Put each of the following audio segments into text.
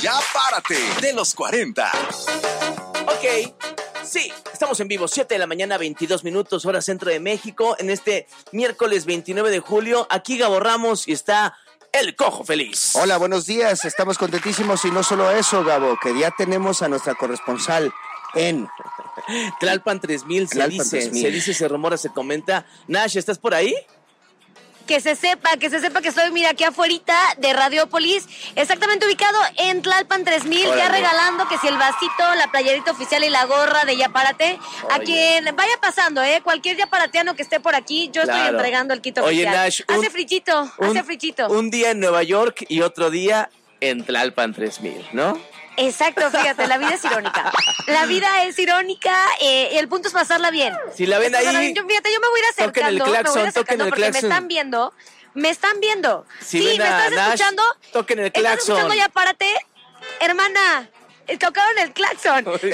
Ya Párate, de los 40. Ok, sí, estamos en vivo, 7 de la mañana, 22 minutos, hora centro de México, en este miércoles 29 de julio. Aquí Gabo Ramos y está el Cojo Feliz. Hola, buenos días, estamos contentísimos y no solo eso, Gabo, que ya tenemos a nuestra corresponsal en Tlalpan 3000, se dice, se rumora, se comenta. Nash, ¿estás por ahí? Que se sepa que estoy, mira, aquí afuera de Radiópolis, exactamente ubicado en Tlalpan 3000, Órale. ya regalando que si el vasito, la playerita oficial y la gorra de Ya Párate, a quien vaya pasando, cualquier yaparateano que esté por aquí, yo estoy entregando el kit oficial. Oye, Nash, hace frichito. Un día en Nueva York y otro día en Tlalpan 3000, ¿no? Exacto, fíjate, la vida es irónica. La vida es irónica y el punto es pasarla bien. Si la ven ahí, yo me voy a ir acercando, porque me están viendo. Si sí, ven ¿me estás Nash, escuchando? toquen el ¿Estás claxon. escuchando Ya Párate? Hermana, tocaron el claxon. Oye,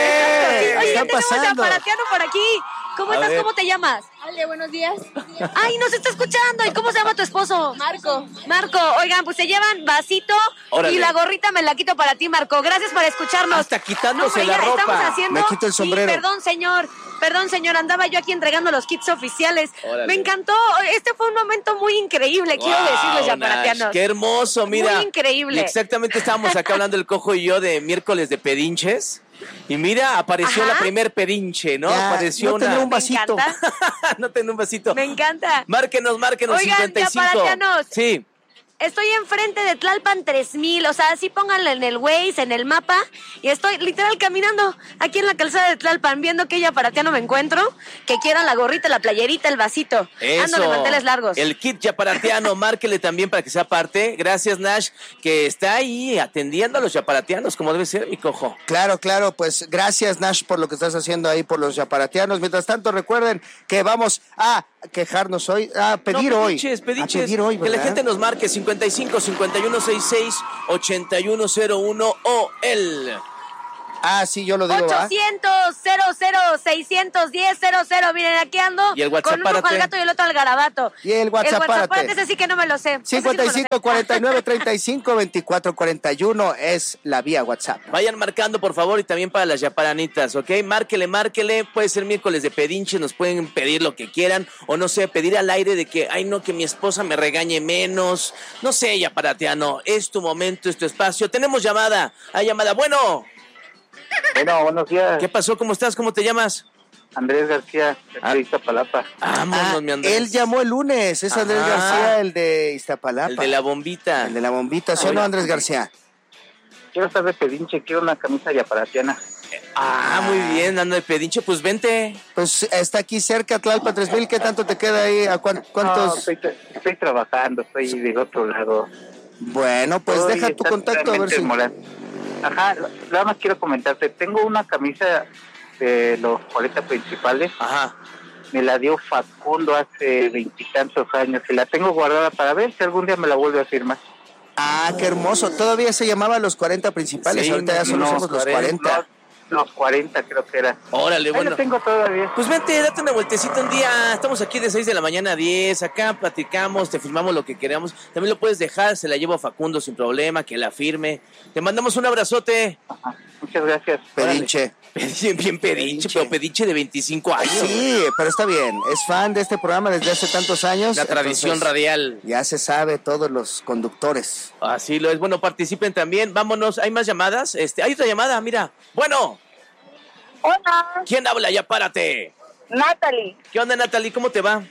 ¿Qué ya está tenemos pasando? yaparateano por aquí. ¿Cómo estás? ver. ¿Cómo te llamas? Ale, buenos días. Ay, nos está escuchando. ¿Y cómo se llama tu esposo? Marco, oigan, pues se llevan vasito. Órale. Y la gorrita me la quito para ti, Marco. Gracias por escucharnos. Hasta quitándose la ya ropa. Estamos haciendo... Me quito el sombrero. Sí, perdón, señor, andaba yo aquí entregando los kits oficiales. Órale. Me encantó. Este fue un momento muy increíble, quiero decirles, ya Nash, paratianos. qué hermoso, mira. Muy increíble. Y exactamente estábamos acá hablando el Cojo y yo de miércoles de pedinches. Y mira, apareció Ajá. la primer pedinche, ¿no? Ya, Apareció no tendrá un Me vasito. encanta. No tengo un vasito. Me encanta. Márquenos, Oigan, 55. yaparatianos. Sí. Estoy enfrente de Tlalpan 3000, o sea, así pónganle en el Waze, en el mapa, y estoy literal caminando aquí en la calzada de Tlalpan, viendo que yaparateano me encuentro, que quieran la gorrita, la playerita, el vasito. Ando de manteles largos. El kit yaparateano, márquele también para que sea parte. Gracias, Nash, que está ahí atendiendo a los yaparateanos, como debe ser, mi Cojo. Claro, pues gracias, Nash, por lo que estás haciendo ahí por los yaparateanos. Mientras tanto, recuerden que vamos a quejarnos hoy, a pedir No, hoy. pedinches. A pedir hoy, que la ¿verdad? gente nos marque 55 51 66 8101 o el... Ah, sí, yo lo digo, ¿va? 800-00-610-00. Miren, aquí ando ¿Y el WhatsApp con uno al gato y el otro al garabato. Y el WhatsApp, párate. ese sí que no me lo sé. 55 49 35 24 41 es la vía WhatsApp. Vayan marcando, por favor, y también para las yaparanitas, ¿ok? Márquele. Puede ser miércoles de pedinche, nos pueden pedir lo que quieran. O no sé, pedir al aire de que, ay, no, que mi esposa me regañe menos. No sé, yaparateano, es tu momento, es tu espacio. Tenemos llamada. Hay llamada. Bueno, Buenos días. ¿qué pasó? ¿Cómo estás? ¿Cómo te llamas? Andrés García, de Iztapalapa. Vámonos, mi Andrés. Él llamó el lunes, es Andrés Ajá. García, el de Iztapalapa. El de la bombita. El de la bombita, ¿sí o no, Andrés García? Quiero estar de pedinche, quiero una camisa yaparatiana. Muy bien, ando de pedinche, pues vente. Pues está aquí cerca, Tlalpan 3000, ¿qué tanto te queda ahí? ¿A No, cuántos? estoy trabajando, estoy del otro lado. Bueno, pues Hoy deja tu está contacto a ver realmente si... moral. Ajá, nada más quiero comentarte, tengo una camisa de los 40 principales, Ajá. me la dio Facundo hace 20 y tantos años y la tengo guardada para ver si algún día me la vuelve a firmar. Ah, qué hermoso. Todavía se llamaba los 40 principales, Sí, ahorita ya solo no, somos los 40. Los 40 creo que era. Órale, Ahí bueno. la tengo todavía. Pues vente, date una vueltecita un día. Estamos aquí de 6 de la mañana a 10. Acá platicamos, te firmamos lo que queramos. También lo puedes dejar, se la llevo a Facundo sin problema, que la firme. Te mandamos un abrazote. Ajá, muchas gracias. Pedinche. Bien pedinche, pero pedinche de 25 años. Sí, pero está bien. Es fan de este programa desde hace tantos años. La tradición entonces, radial. Ya se sabe, todos los conductores. Así lo es. Bueno, participen también. Vámonos, hay más llamadas. Hay otra llamada, mira. Bueno, Hola, ¿quién habla? Ya párate. Natalie. ¿Qué onda, Natalie? ¿Cómo te va?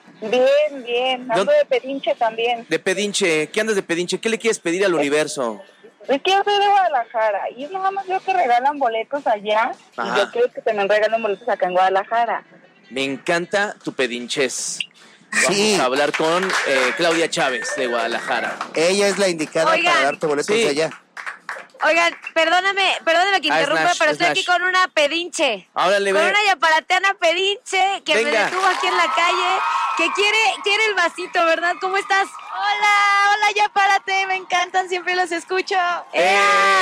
Bien. Ando de pedinche también. De pedinche. ¿Qué andas de pedinche? ¿Qué le quieres pedir al universo? Es que yo soy de Guadalajara y es nada más veo que regalan boletos allá Ajá. y yo quiero que también regalen boletos acá en Guadalajara. Me encanta tu pedinches. Vamos Sí. a hablar con Claudia Chávez de Guadalajara. Ella es la indicada Oigan. para darte boletos Sí. de allá. Oigan, perdóname que Ah, es interrumpa, Nash, pero es estoy Nash. aquí con una pedinche. Órale, Con ve. una yaparateana pedinche que Venga. me detuvo aquí en la calle, que quiere el vasito, ¿verdad? ¿Cómo estás? Hola, ya párate, me encantan, siempre los escucho. ¡Ea!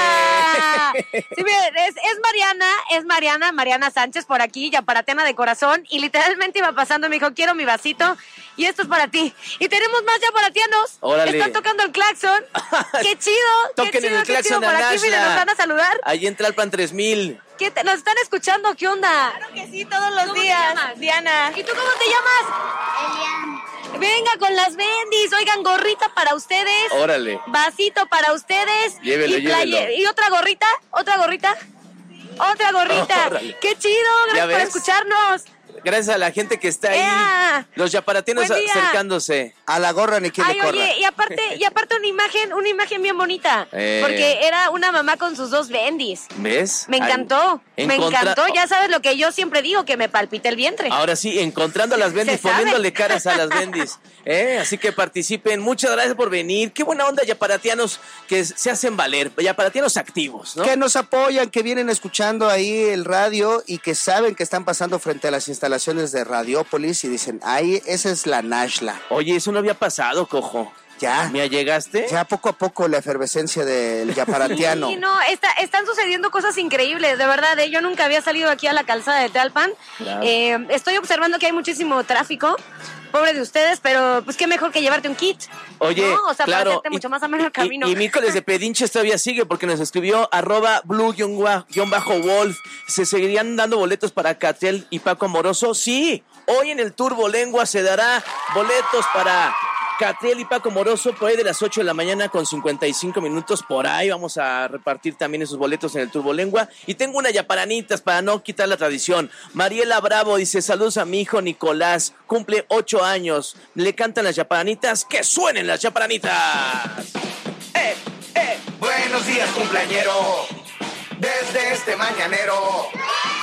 Hola. Sí, miren, es Mariana Sánchez por aquí, yaparatiana de corazón, y literalmente iba pasando y me dijo, quiero mi vasito, y esto es para ti. Y tenemos más yaparatianos. Órale. Están tocando el claxon. ¡Qué chido! Toquen ¡Qué chido, el claxon por a aquí, miren, nos van a saludar. Allí en Tlalpan 3000. ¿Nos están escuchando? ¿Qué onda? Claro que sí, todos los ¿Cómo te días. llamas? Diana. ¿Y tú cómo te llamas? Elian. Venga con las bendis. Oigan, gorrita para ustedes. Órale. Vasito para ustedes. Llévelo, llévelo. ¿Y otra gorrita? ¿Otra gorrita? ¡Otra gorrita! Órale. ¡Qué chido! Gracias por ves? escucharnos. Gracias a la gente que está ahí. ¡Ea! Los yaparatianos Buen día. acercándose. A la gorra ni quien Ay, le corra. oye, y aparte una imagen bien bonita. Eh. Porque era una mamá con sus dos bendis. ¿Ves? Me encantó, Ay, me encantó. Ya sabes lo que yo siempre digo, que me palpita el vientre. Ahora sí, encontrando a las bendis, Se sabe. poniéndole caras a las bendis. Así que participen. Muchas gracias por venir. Qué buena onda, yaparatianos que se hacen valer. Yaparatianos activos, ¿no? Que nos apoyan, que vienen escuchando ahí el radio y que saben que están pasando frente a las instalaciones de Radiópolis y dicen, ahí, esa es la Nashla. Oye, eso no había pasado, cojo. Ya. ¿Me llegaste? Ya poco a poco la efervescencia del yaparatiano. Sí, no, están sucediendo cosas increíbles, de verdad. Yo nunca había salido aquí a la calzada de Tlalpan. Claro. Estoy observando que hay muchísimo tráfico. Pobre de ustedes, pero pues qué mejor que llevarte un kit. Oye, ¿no? O sea, claro, para hacerte mucho más ameno el camino. Y miércoles de pedinches todavía sigue porque nos escribió @blue_wolf. ¿Se seguirían dando boletos para Catriel y Paco Amoroso? Sí, hoy en el Turbo Lengua se dará boletos para Catriel y Paco Moroso por ahí de las 8 de la mañana con 55 minutos. Por ahí vamos a repartir también esos boletos en el Turbo Lengua. Y tengo una yaparanitas para no quitar la tradición. Mariela Bravo dice, saludos a mi hijo Nicolás, cumple 8 años. Le cantan las yaparanitas, que suenen las yaparanitas. Buenos días, cumpleañero. Desde este mañanero